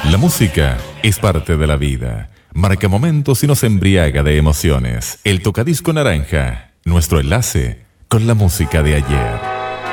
La música es parte de la vida. Marca momentos y nos embriaga de emociones. El tocadisco naranja, nuestro enlace con la música de ayer.